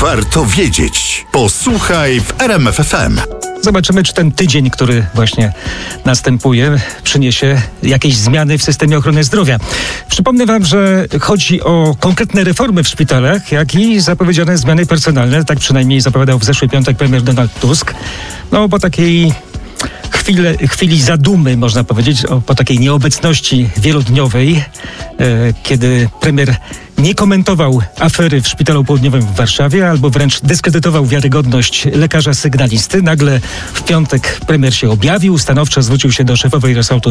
warto wiedzieć. Posłuchaj w RMF FM. Zobaczymy, czy ten tydzień, który właśnie następuje, przyniesie jakieś zmiany w systemie ochrony zdrowia. Przypomnę wam, że chodzi o konkretne reformy w szpitalach, jak i zapowiedziane zmiany personalne. Tak przynajmniej zapowiadał w zeszły piątek premier Donald Tusk. No, po takiej chwili zadumy, można powiedzieć, po takiej nieobecności wielodniowej, kiedy premier nie komentował afery w Szpitalu Południowym w Warszawie, albo wręcz dyskredytował wiarygodność lekarza sygnalisty. Nagle w piątek premier się objawił, stanowczo zwrócił się do szefowej resortu